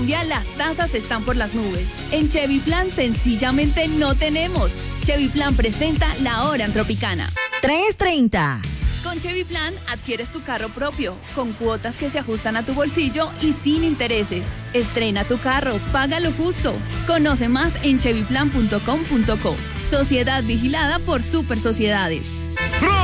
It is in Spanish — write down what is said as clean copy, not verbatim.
Colombia las tasas están por las nubes. En Chevy Plan sencillamente no tenemos. Chevy Plan presenta La Hora en Tropicana. 3:30. Con Chevy Plan adquieres tu carro propio, con cuotas que se ajustan a tu bolsillo y sin intereses. Estrena tu carro, paga lo justo. Conoce más en chevyplan.com.co. Sociedad vigilada por Super Sociedades.